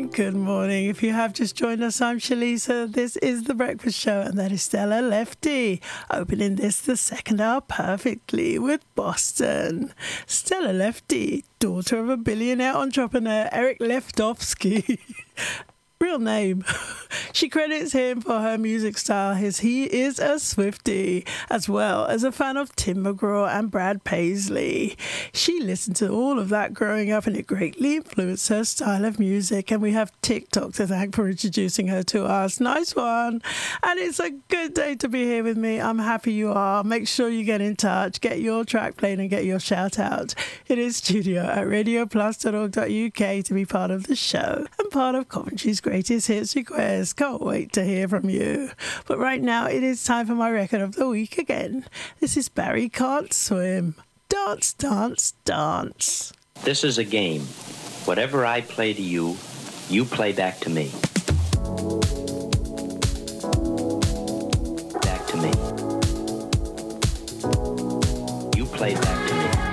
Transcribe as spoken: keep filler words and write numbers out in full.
morning, good morning. If you have just joined us, I'm Shalisa. This is The Breakfast Show, and that is Stella Lefty, opening this the second hour perfectly with Boston. Stella Lefty, daughter of a billionaire entrepreneur, Eric Leftovsky. Real name. She credits him for her music style as he is a Swiftie, as well as a fan of Tim McGraw and Brad Paisley. She listened to all of that growing up, and it greatly influenced her style of music, and we have TikTok to thank for introducing her to us. Nice one. And it's a good day to be here with me. I'm happy you are. Make sure you get in touch, get your track played and get your shout out. It is studio at radio plus dot org dot U K to be part of the show and part of Coventry's Greatest Hits Request. Can't wait to hear from you. But right now, it is time for my record of the week again. This is Barry Can't Swim. Dance, dance, dance. This is a game. Whatever I play to you, you play back to me. Back to me. You play back to me.